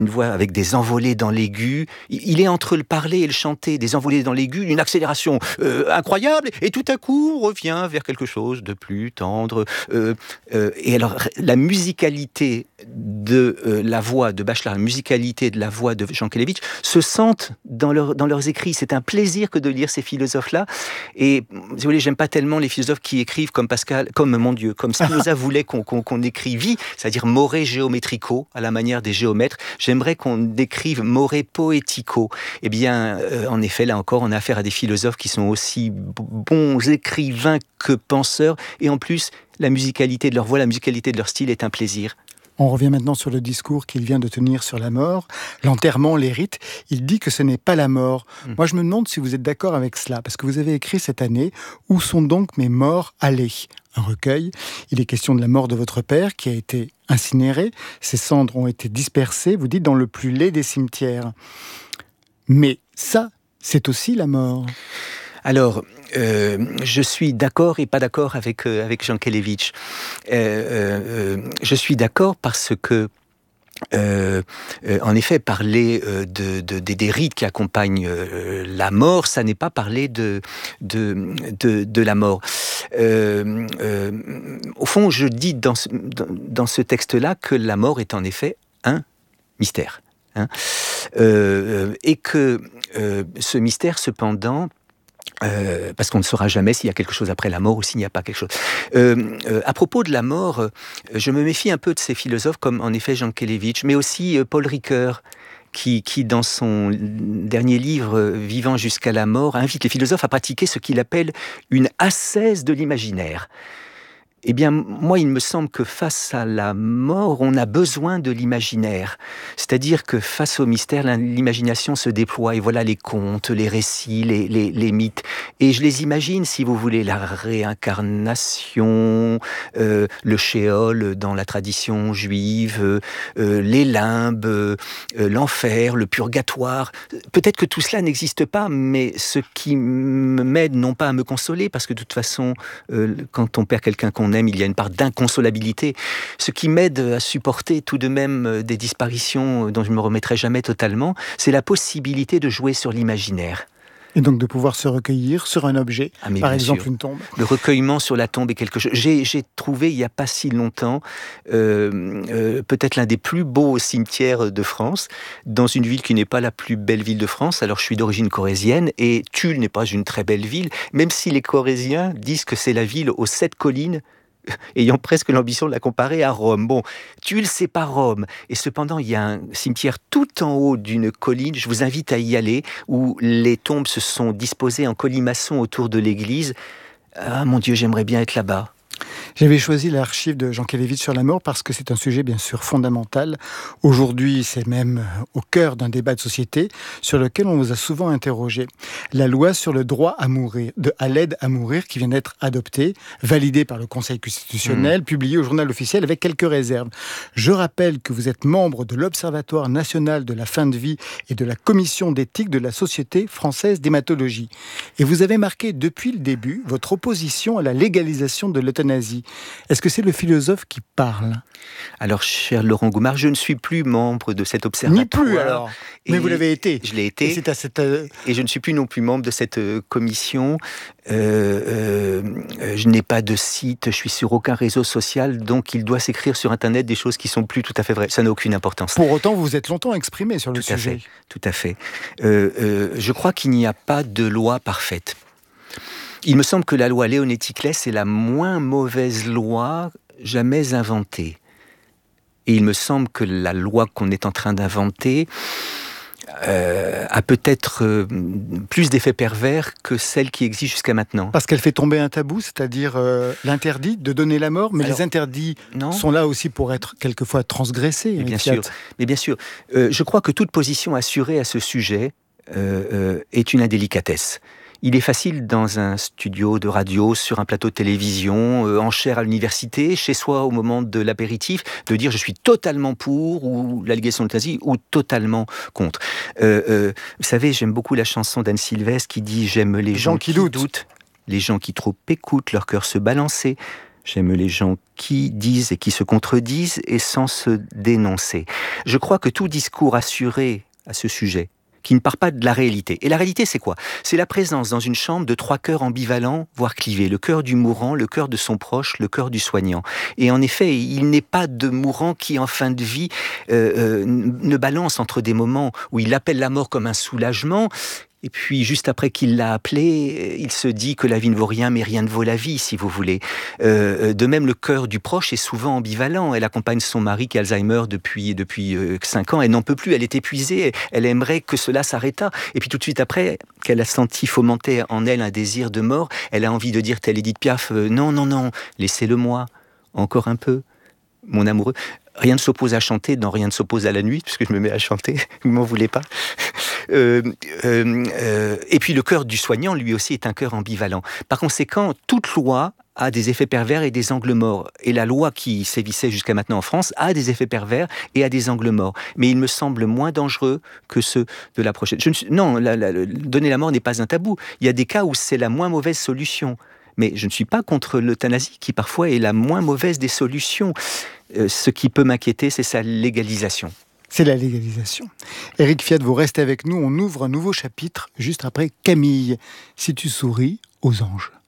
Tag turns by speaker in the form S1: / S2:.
S1: une voix avec des envolées dans l'aigu. Il est entre le parler et le chanter, des envolées dans l'aigu, une accélération incroyable, et tout à coup, on revient vers quelque chose de plus tendre. Et alors, la musicalité de la voix de Bachelard, la musicalité de la voix de Jankélévitch se sentent dans leurs écrits. C'est un plaisir que de lire ces philosophes-là. Et, si vous voulez, j'aime pas tellement les philosophes qui écrivent comme comme Spinoza voulait qu'on écrivît, c'est-à-dire more geometrico, à la manière des géomètres. J'aimerais qu'on décrive more poetico. Eh bien, en effet, là encore, on a affaire à des philosophes qui sont aussi bons écrivains que penseurs, et en plus, la musicalité de leur voix, la musicalité de leur style est un plaisir.
S2: On revient maintenant sur le discours qu'il vient de tenir sur la mort, l'enterrement, les rites. Il dit que ce n'est pas la mort. Moi, je me demande si vous êtes d'accord avec cela, parce que vous avez écrit cette année « Où sont donc mes morts allés ?» Un recueil. Il est question de la mort de votre père, qui a été incinéré. Ses cendres ont été dispersées, vous dites, dans le plus laid des cimetières. Mais ça, c'est aussi la mort.
S1: Alors, je suis d'accord et pas d'accord avec Jankélévitch. Je suis d'accord parce que, en effet, parler des rites qui accompagnent la mort, ça n'est pas parler de la mort. Au fond, je dis dans ce texte-là que la mort est en effet un mystère. Et que ce mystère, cependant, parce qu'on ne saura jamais s'il y a quelque chose après la mort ou s'il n'y a pas quelque chose. À propos de la mort, je me méfie un peu de ces philosophes comme en effet Jankélévitch, mais aussi Paul Ricoeur, qui dans son dernier livre « Vivant jusqu'à la mort » invite les philosophes à pratiquer ce qu'il appelle une ascèse de l'imaginaire. Eh bien, moi, il me semble que face à la mort, on a besoin de l'imaginaire. C'est-à-dire que face au mystère, l'imagination se déploie. Et voilà les contes, les récits, les mythes. Et je les imagine, si vous voulez, la réincarnation, le shéol dans la tradition juive, les limbes, l'enfer, le purgatoire. Peut-être que tout cela n'existe pas, mais ce qui m'aide non pas à me consoler, parce que de toute façon, quand on perd quelqu'un qu'on aime, il y a une part d'inconsolabilité. Ce qui m'aide à supporter tout de même des disparitions dont je ne me remettrai jamais totalement, c'est la possibilité de jouer sur l'imaginaire.
S2: Et donc de pouvoir se recueillir sur un objet, par exemple une tombe.
S1: Le recueillement sur la tombe est quelque chose. J'ai trouvé il n'y a pas si longtemps peut-être l'un des plus beaux cimetières de France, dans une ville qui n'est pas la plus belle ville de France. Alors je suis d'origine corrézienne et Tulle n'est pas une très belle ville, même si les Corréziens disent que c'est la ville aux 7 collines, ayant presque l'ambition de la comparer à Rome. Bon, Tulle, c'est pas Rome. Et cependant, il y a un cimetière tout en haut d'une colline, je vous invite à y aller, où les tombes se sont disposées en colimaçon autour de l'église. Ah mon Dieu, j'aimerais bien être là-bas.
S2: J'avais choisi l'archive de Jankélévitch sur la mort parce que c'est un sujet bien sûr fondamental. Aujourd'hui, c'est même au cœur d'un débat de société sur lequel on vous a souvent interrogé. La loi sur le droit à mourir, à l'aide à mourir, qui vient d'être adoptée, validée par le Conseil constitutionnel, publiée au journal officiel avec quelques réserves. Je rappelle que vous êtes membre de l'Observatoire national de la fin de vie et de la commission d'éthique de la Société française d'hématologie. Et vous avez marqué depuis le début votre opposition à la légalisation de l'euthanasie. Est-ce que c'est le philosophe qui parle ?
S1: Alors, cher Laurent Goumard, je ne suis plus membre de cet observatoire.
S2: Ni plus alors. Mais vous l'avez été.
S1: Je l'ai été.
S2: Et c'est à cette...
S1: Et je ne suis plus non plus membre de cette commission. Je n'ai pas de site, je suis sur aucun réseau social, donc il doit s'écrire sur Internet des choses qui sont plus tout à fait vraies. Ça n'a aucune importance.
S2: Pour autant, vous vous êtes longtemps exprimé sur le sujet.
S1: Tout à fait. Je crois qu'il n'y a pas de loi parfaite. Il me semble que la loi Leonetti-Claes est la moins mauvaise loi jamais inventée. Et il me semble que la loi qu'on est en train d'inventer a peut-être plus d'effets pervers que celle qui existe jusqu'à maintenant.
S2: Parce qu'elle fait tomber un tabou, c'est-à-dire l'interdit de donner la mort, mais alors, les interdits sont là aussi pour être quelquefois transgressés.
S1: Mais bien sûr. Je crois que toute position assurée à ce sujet est une indélicatesse. Il est facile dans un studio de radio, sur un plateau de télévision, en chaire à l'université, chez soi au moment de l'apéritif, de dire je suis totalement pour ou la légalisation de l'euthanasie ou totalement contre. Vous savez, j'aime beaucoup la chanson d'Anne Sylvestre qui dit j'aime les gens qui doutent, les gens qui trop écoutent leur cœur se balancer. J'aime les gens qui disent et qui se contredisent et sans se dénoncer. Je crois que tout discours assuré à ce sujet, qui ne part pas de la réalité. Et la réalité, c'est quoi? C'est la présence dans une chambre de 3 cœurs ambivalents, voire clivés. Le cœur du mourant, le cœur de son proche, le cœur du soignant. Et en effet, il n'est pas de mourant qui, en fin de vie, ne balance entre des moments où il appelle la mort comme un soulagement, et puis, juste après qu'il l'a appelé, il se dit que la vie ne vaut rien, mais rien ne vaut la vie, si vous voulez. De même, le cœur du proche est souvent ambivalent. Elle accompagne son mari qui a Alzheimer depuis 5 ans. Elle n'en peut plus, elle est épuisée. Elle aimerait que cela s'arrêtât. Et puis, tout de suite après, qu'elle a senti fomenter en elle un désir de mort, elle a envie de dire, telle Édith Piaf, non, non, non, laissez-le moi, encore un peu, mon amoureux. Rien ne s'oppose à chanter, dans rien ne s'oppose à la nuit, puisque je me mets à chanter, vous m'en voulez pas. Et puis le cœur du soignant, lui aussi, est un cœur ambivalent. Par conséquent, toute loi a des effets pervers et des angles morts. Et la loi qui sévissait jusqu'à maintenant en France a des effets pervers et a des angles morts. Mais il me semble moins dangereux que ceux de la prochaine. Donner la mort n'est pas un tabou. Il y a des cas où c'est la moins mauvaise solution. Mais je ne suis pas contre l'euthanasie, qui parfois est la moins mauvaise des solutions. Ce qui peut m'inquiéter, c'est sa légalisation.
S2: C'est la légalisation. Éric Fiat, vous restez avec nous. On ouvre un nouveau chapitre juste après Camille. Si tu souris aux anges.